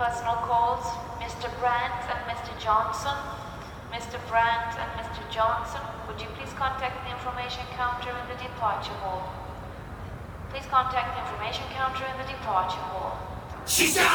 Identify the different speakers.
Speaker 1: Personal calls, Mr. Brandt and Mr. Johnson. Mr. Brandt and Mr. Johnson, would you please contact the information counter in the departure hall? Please contact the information counter in the departure hall.